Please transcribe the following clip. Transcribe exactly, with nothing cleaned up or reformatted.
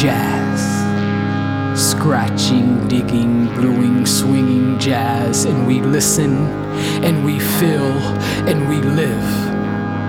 jazz. Scratching, digging, brewing, swinging jazz. And we listen, and we feel, and we live.